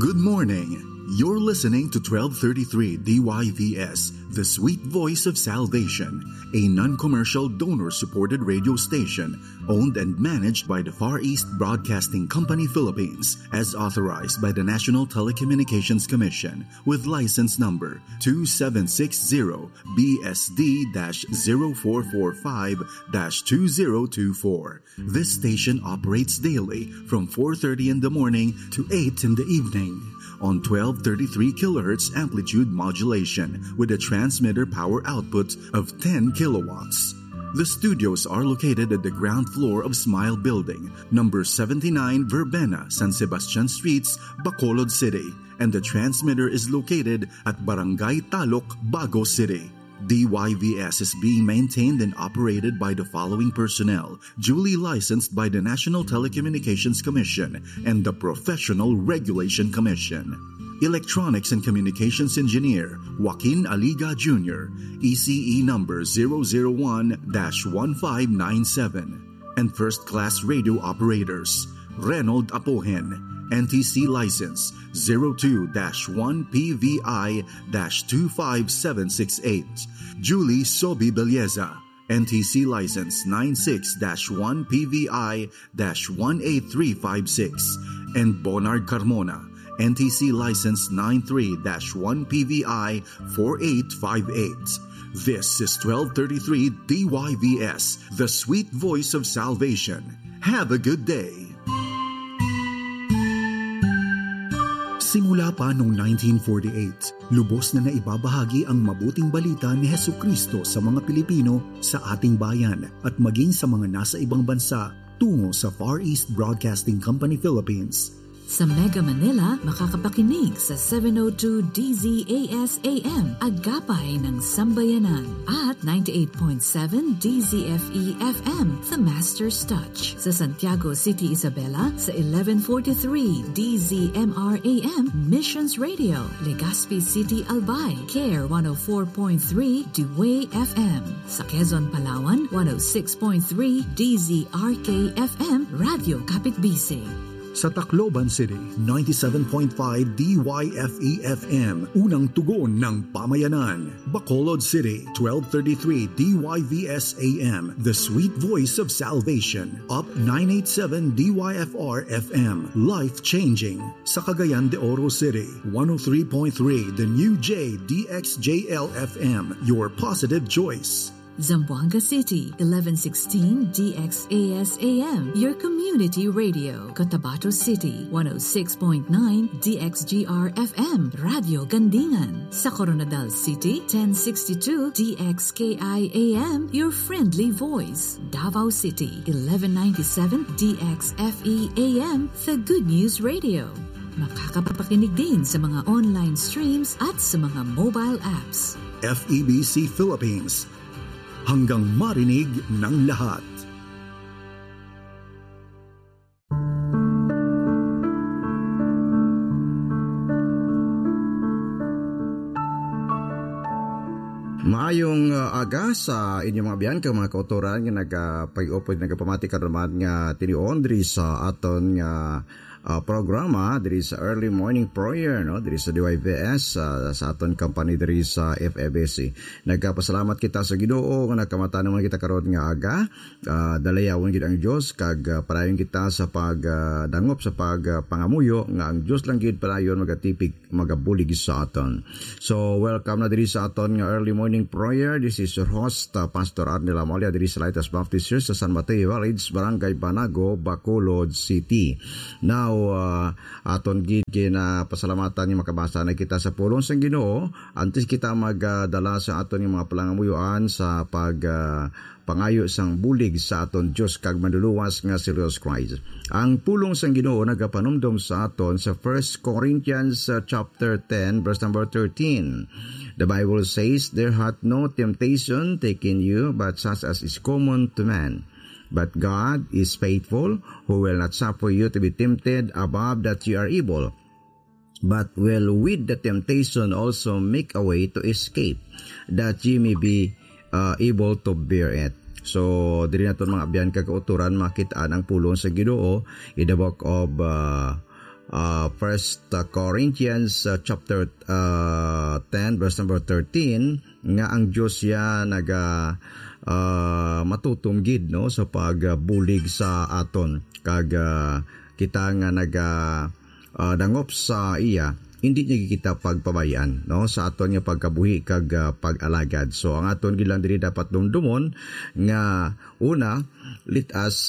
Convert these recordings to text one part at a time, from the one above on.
Good morning. You're listening to 1233 DYVS, the sweet voice of salvation, a non-commercial donor-supported radio station owned and managed by the Far East Broadcasting Company Philippines as authorized by the National Telecommunications Commission with license number 2760-BSD-0445-2024. This station operates daily from 4:30 in the morning to 8 in the evening on 1233 kHz amplitude modulation with a transmitter power output of 10 kilowatts. The studios are located at the ground floor of Smile Building, number 79 Verbena, San Sebastian Streets, Bacolod City, and the transmitter is located at Barangay Talok, Bago City. DYVS is being maintained and operated by the following personnel, duly licensed by the National Telecommunications Commission and the Professional Regulation Commission. Electronics and Communications Engineer, Joaquin Aliga Jr., ECE number 001-1597. And First Class Radio Operators, Reynold Apohen, NTC License 02-1PVI-25768. Julie Sobi Belleza, NTC License 96-1PVI-18356. And Bonard Carmona, NTC License 93-1PVI-4858. This is 1233 DYVS, the sweet voice of salvation. Have a good day. Simula pa noong 1948, lubos na naibabahagi ang mabuting balita ni Hesukristo sa mga Pilipino sa ating bayan at maging sa mga nasa ibang bansa tungo sa Far East Broadcasting Company Philippines. Sa Mega Manila, makakapakinig sa 702 DZAS-AM, Agapay ng Sambayanan, at 98.7 DZFE-FM, The Master's Touch. Sa Santiago City, Isabela, sa 1143 DZMR-AM, Missions Radio, Legazpi City, Albay, CARE 104.3 Dewey FM. Sa Quezon, Palawan, 106.3 DZRK-FM, Radio Kapitbisig. Sa Tacloban City, 97.5 DYFE-FM, unang tugon ng pamayanan. Bacolod City, 1233 DYVS-AM, the sweet voice of salvation. Up 987 DYFR-FM, life-changing. Sa Cagayan de Oro City, 103.3 The New J DXJL-FM, your positive choice. Zamboanga City, 1116 DXAS-AM, your community radio. Cotabato City, 106.9 DXGR-FM, Radio Gandingan. Sa Coronadal City, 1062 DXKI-AM, your friendly voice. Davao City, 1197 DXFE-AM, the Good News Radio. Makakapakinig din sa mga online streams at sa mga mobile apps. FEBC Philippines, hanggang marinig ng lahat. Maayong aga sa inyong mga biyan, mga kautoran nga nagpag-upod, nagpamati karuman nga tiniondri sa aton nga programa diri sa early morning prayer, no, diri sa DYVS, sa aton company diri sa FEBC. Nagpasalamat kita sa Ginoo nga nakamatan man kita karon nga aga. Dalayawon gid ang Dios kag parayon kita sa pagdangop sa pagpangamuyo nga ang Dios lang gid parayon magatipig magabulig sa aton. So welcome na diri sa aton nga early morning prayer. This is your host, Pastor Arnel Amolia diri sa Lighthouse Baptist Church sa San Mateo Village, Barangay Banago, Bacolod City. Now aton gid kina pasalamatan ni makabasa na kita sa pulong sang Ginoo antes kita magdala sa aton nga mga palangamuyuan sa pangayo sang bulig sa aton Dios kag manluluwas nga si Jesus Christ. Ang pulong sang Ginoo nagapanumdom sa aton sa 1 Corinthians chapter 10 verse number 13. The Bible says, "There hath no temptation taken you but such as is common to man. But God is faithful, who will not suffer you to be tempted above that you are able, but will with the temptation also make a way to escape, that ye may be able to bear it." So, diri naton mga abyan kagauturan makitaan ang pulong sa Ginoo in the book of 1 Corinthians chapter 10 verse number 13 nga ang Dios ya naga matutunggid no sa pagbulig sa aton kag kita nga naga dangop sa iya hindi niya kita pagpabayaan no sa aton nga pagkabuhi kag pag-alagad. So ang aton gilang diri dapat dumdumon nga una let us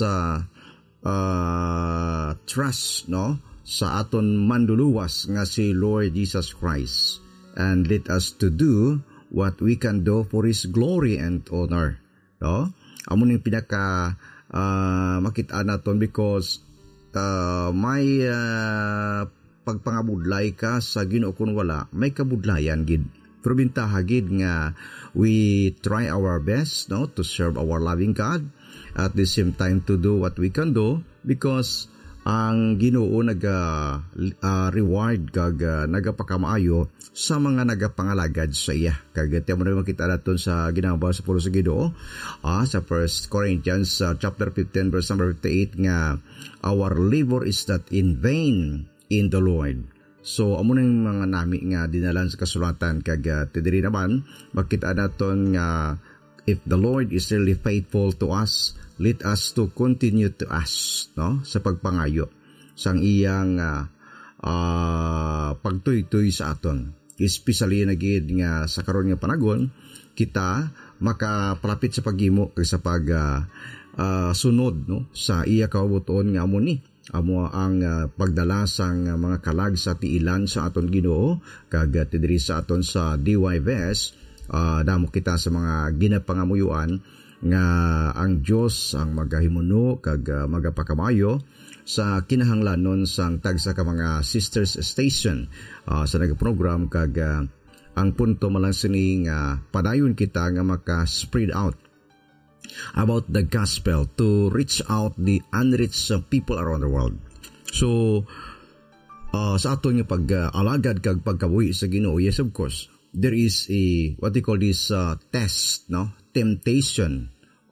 trust no sa aton manluluwas nga si Lord Jesus Christ, and let us to do what we can do for His glory and honor. No? Amo ning pinaka makita naton because may pagpangabudlay ka sa Ginoo kun wala may kabudlayan gid. Pero bintaha gid nga we try our best no to serve our loving God, at the same time to do what we can do because ang Ginoo reward kag nagapakamaayo sa mga nagapangalagad sa iya. Kag tiyan mo na makita natin sa ginaba sa pulo sa Ginoo sa 1 Corinthians chapter 15 verse number 58 nga our labor is not in vain in the Lord. So amo nang mga nami nga dinalan sa kasulatan kag tidiri naman makita naton nga if the Lord is really faithful to us, let us to continue to ask no sa pagpangayo sang iyang pagtuytoy sa aton, especially na gid nga sa karon nga panagon kita makapalapit sa paghimo kag sa pag sunod no sa iya kabuton nga amo ni amo ang pagdala sang mga kalag sa tiilan sa aton Ginoo kag tidiri sa aton sa DYVS. Damo kita sa mga ginapangamuyuan nga ang Dios ang magahimuno kag magapakamayo sa kinahanglanon sang tagsa ka mga sisters station sa nagaprogram kag ang punto malang sini nga padayon kita nga maka-spread out about the gospel to reach out the unreached people around the world. So sa aton nga pag-alagad kag pagkabuhi sa Ginoo, yes of course there is a what they call this test no temptation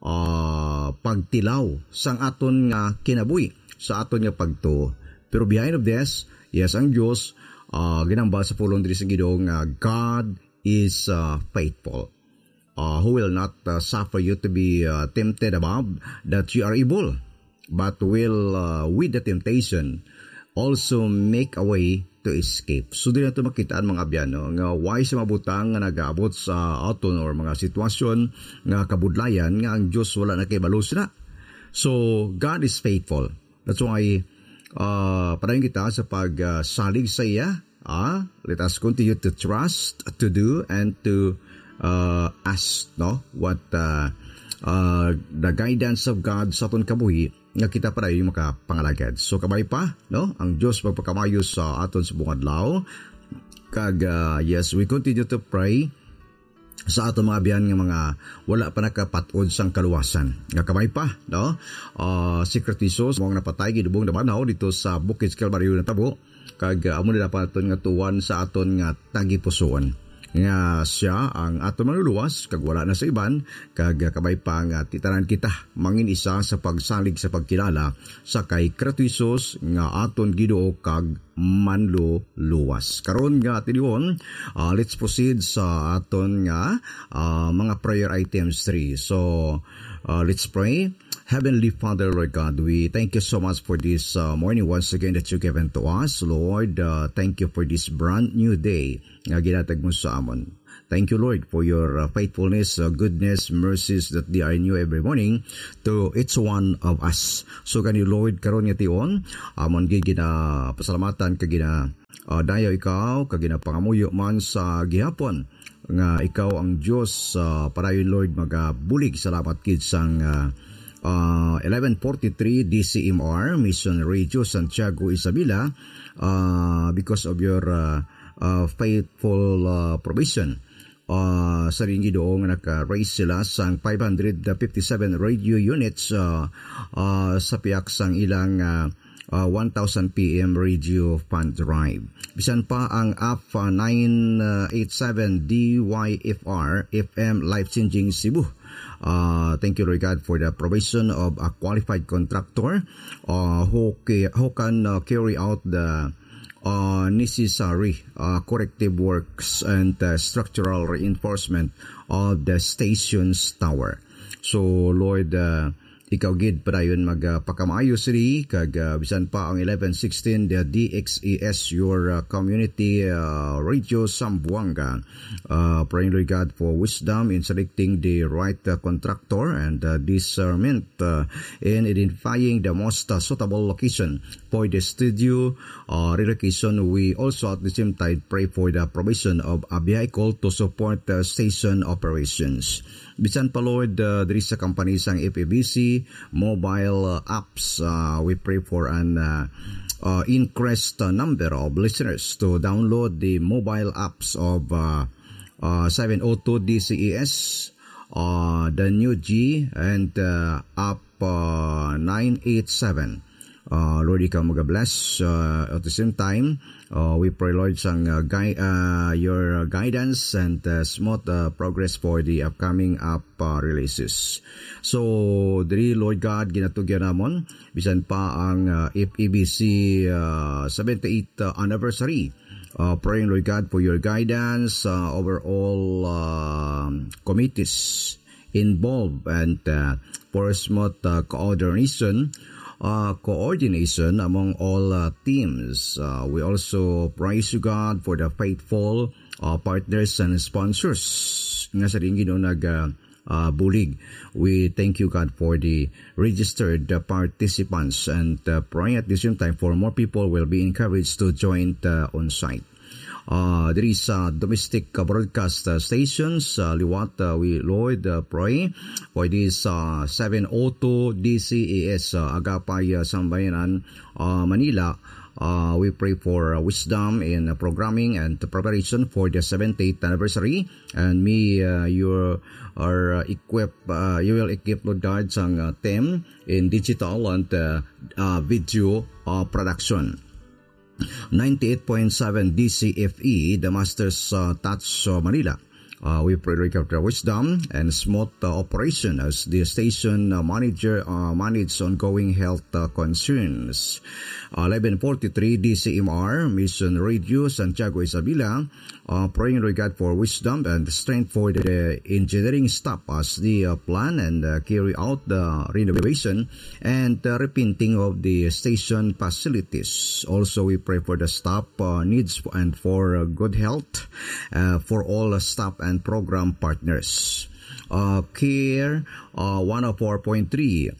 pagtilaw sang aton nga kinabuhi sa aton nga pagtuo. Pero behind of this, yes ang Dios ginamba sa pulong diri sa Ginoo nga God is faithful, who will not suffer you to be tempted above that you are able, but will with the temptation also make a way to escape. So din nato makitaan mga abiyano nga why sa mabutang nga nagaabot sa aton or mga sitwasyon nga kabudlayan nga ang Dios wala na kay balos na. So God is faithful. That's why padayon kita sa pagsalig sa iya. Let us continue to trust, to do, and to ask no what the guidance of God sa aton kabuhi nga kita para yung makapangalagad. So kabay pa no ang Dios magpakamayo sa aton sa buong adlaw kag yes we continue to pray sa aton mga biyan nga mga wala pa nakapat-od sang kaluwasan nga kabay pa no Secret Jesus mo nga napatay gidubong Davao dito sa Bukid Calvary na tabo kag amo nila pa aton nga tuwan sa aton nga tagipusoon nga siya ang aton manluluwas kag wala na sa iban kag kabay pa nga titanan kita mangin isa sa pagsalig sa pagkilala sa kay Kristo Jesus nga aton Ginoo kag manluluwas. Karon nga tinuon let's proceed sa aton nga mga prayer items 3. So let's pray. Heavenly Father, Lord God, we thank you so much for this morning once again that you given to us. Lord, thank you for this brand new day nga ginatag mo sa amon. Thank you, Lord, for your faithfulness, goodness, mercies that they are new every morning to each one of us. So, kani Lord, karon nga tion, amon gina pasalamatan kagina dayo ikaw, kagina pangamuyo man sa gihapon nga ikaw ang Dios parayon Lord magabulig. Salamat kid sang 1143 DCMR Mission Radio Santiago Isabela because of your faithful provision. Sa ring Ginoo nga naka-raise sila sang 557 radio units sa piyak sang ilang 1000 PM radio fund drive. Bisan pa ang app 987 DYFR FM Life Changing Cebu Thank you, Lord God, for the provision of a qualified contractor who can carry out the necessary corrective works and structural reinforcement of the station's tower. So, Lord, ikaw gid padayon magpakamayo siri kag bisan pa ang 1116 the DXES your community radio Sambuanga. Praying, Lord God, for wisdom in selecting the right contractor and discernment in identifying the most suitable location for the studio relocation. We also at the same time pray for the provision of a vehicle to support station operations. Bisan pa, Lord, there is a company sang FEBC mobile apps. We pray for an increased number of listeners to download the mobile apps of 702 DCES, the new G, and app 987. Lord, ikaw mag-bless. At the same time, we pray, Lord, sang your guidance and smooth progress for the upcoming app releases. So, diri, Lord God, ginatugyan namon, bisan pa ang FEBC 78th anniversary. Praying, Lord God, for your guidance over all committees involved and for smooth coordination among all teams. We also praise you, God, for the faithful partners and sponsors nga sa rin bulig. We thank you, God, for the registered participants and pray at the same time for more people will be encouraged to join on site. There is domestic broadcast stations. Liwat, we, Lord, pray for this 702 DCES Agapay Sambayanan, Manila. We pray for wisdom in programming and preparation for the 70th anniversary. And you will equip, Lord God, sang team in digital and video production. 98.7 DCFE, the Masters Touch Manila. We pray for wisdom and smooth operation as the station manager manages ongoing health concerns. 1143 DCMR, Mission Radio, Santiago, Isabela. Praying, Lord God, for wisdom and strength for the engineering staff as they plan and carry out the renovation and repainting of the station facilities. Also, we pray for the staff needs and for good health for all staff and program partners. Care 104.3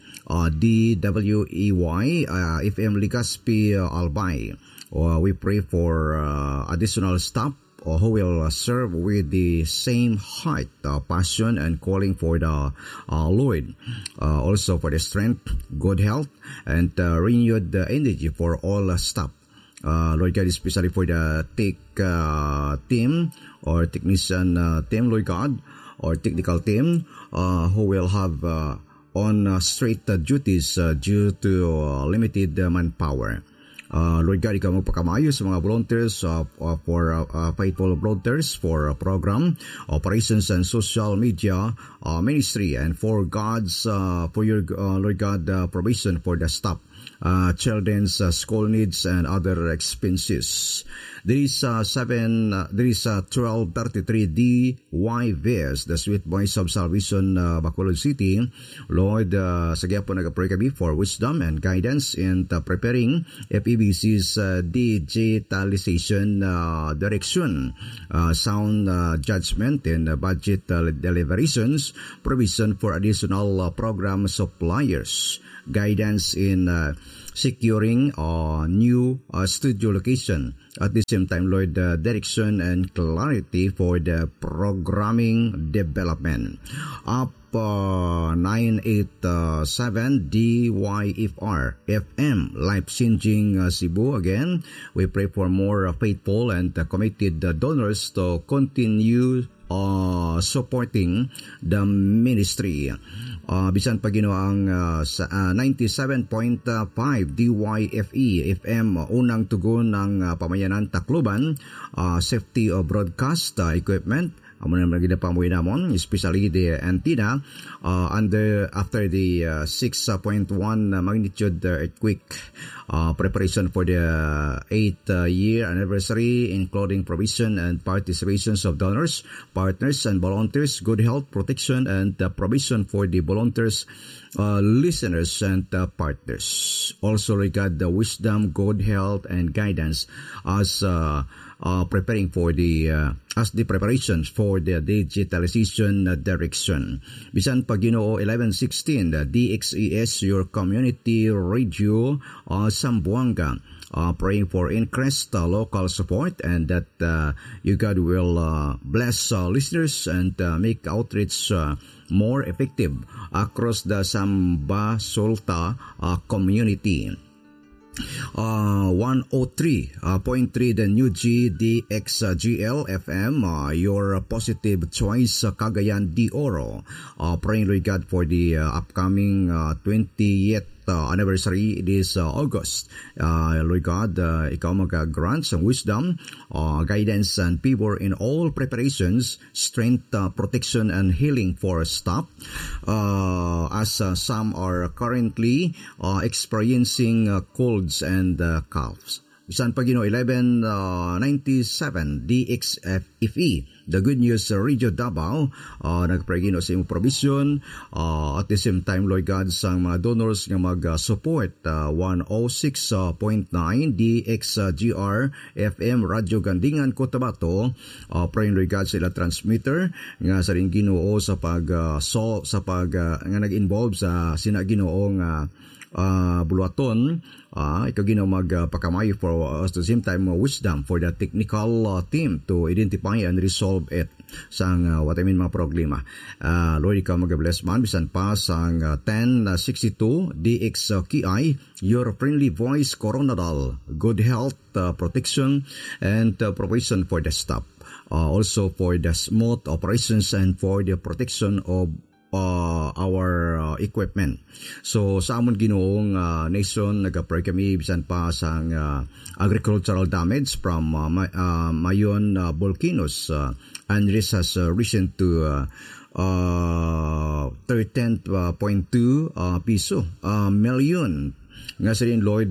DWEY FM Legazpi Albay. We pray for additional staff who will serve with the same heart, passion, and calling for the Lord. Also for the strength, good health, and renewed energy for all staff. Lord God, especially for the tech team or technician team, Lord God, or technical team who will have on straight duties due to limited manpower. Lord God, ikaw magpakamayo sa mga volunteers for faithful volunteers for program, operations, and social media ministry, and for your Lord God provision for the staff, children's school needs, and other expenses. There is 1233 DYVS, the Sweet Voice of Salvation, Bacolod City. Lord, sa gyapon nagapray kami for wisdom and guidance in preparing FEBC's digitalization direction, sound judgment in budget deliberations, provision for additional program suppliers, guidance in securing new studio location. At the same time, Lord, direction and clarity for the programming development. Up 987 DYFR FM, life-changing Cebu. Again, we pray for more faithful and committed donors to continue supporting the ministry. Bisan pa ang 97.5 DYFE FM, unang tugon ng pamayanan Tacloban, safety of broadcast equipment, Amo na ginapamuy namon, especially the antenna after the 6.1 magnitude earthquake. Preparation for the 8th year anniversary, including provision and participations of donors, partners, and volunteers, good health, protection, and provision for the volunteers, listeners, and partners. Also regard the wisdom, good health, and guidance as preparing for the preparations for the digitalization direction. Bisan pag Ginoo 11:16, the DXES, your community radio, Sambuanga, praying for increased local support and that you God will bless listeners and make outreach more effective across the Samba Solta community. 103.3 the new GDXGL FM, your positive choice, Cagayan de Oro. Praying Lord God for the upcoming 20th anniversary this August. Lord God, ikaw mag-grant some wisdom, guidance, and favor in all preparations, strength, protection, and healing for staff, as some are currently experiencing colds and coughs. Bisan pag 1197 DXFE, the Good News Radio Davao, nagpray sa imong provision, at the same time Lord God sang mga donors nga mag-support 106.9 DXGR FM Radio Gandingan, Cotabato, praying Lord God sa ila transmitter nga sa ring Ginoo sa pag nga nag-involve sa sina Ginoong buluaton. Ikaw Ginoo magpakamayo for us at the same time wisdom for the technical team to identify and resolve it sang mga problema. Lord, ikaw mag-bless man bisan pa sang 1062 DXKI, your friendly voice, Coronadal, good health, protection, and provision for the staff. Also for the smooth operations and for the protection of our equipment. So sa amon Ginoong nation, nagapray kami bisan pa sang agricultural damage from Mayon volcanoes, and this has risen to 13.2 piso million nga sa rin Lord,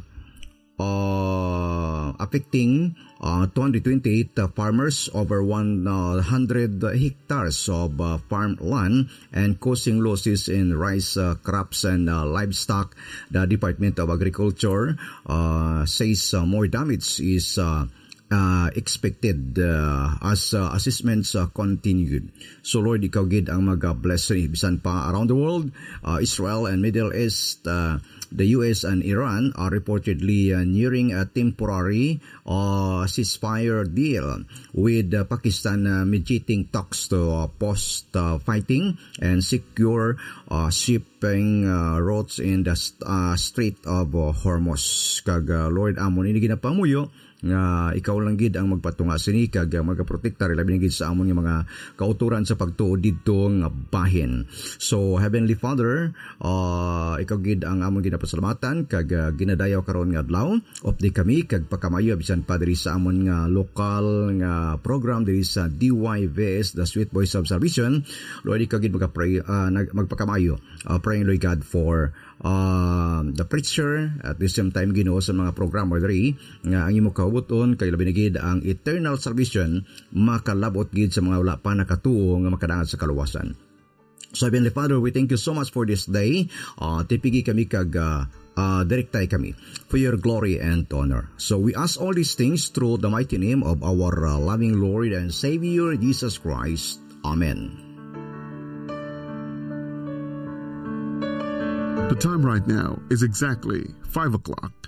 affecting 228 farmers over 100 hectares of farmland and causing losses in rice crops and livestock. The Department of Agriculture says more damage is expected as assessments continued. So Lord, ikaw gid ang mag-bless bisan pa around the world. Israel and Middle East, the US and Iran are reportedly nearing a temporary ceasefire deal, with Pakistan mediating talks to post-fighting and secure shipping routes in the Strait of Hormuz. Kag Lord, amon ini ginapamuyo nga ikaw lang gid ang magpatunga sini kag magaprotektar labi gid sa amon nga mga kauturan sa pagtuo didto nga bahin. So Heavenly Father, ikaw gid ang amon ginapasalamatan kag ginadayaw karon nga adlaw updi kami kag pakamayo bisan pa diri sa amon nga lokal nga program diri sa DYVS, the Sweet Voice of Salvation. Lord, ikaw gid magpakamayo, praying Lord God for the preacher at the same time Ginoo sa mga programa diri nga ang imo kahubuton kay labi na gid ang eternal salvation makalabot gid sa mga wala pa nakatuo nga makadaangat sa kaluwasan. So Heavenly Father, we thank you so much for this day. Tipigi kami kag direktay kami for your glory and honor. So we ask all these things through the mighty name of our loving Lord and Savior Jesus Christ. Amen. The time right now is exactly 5 o'clock.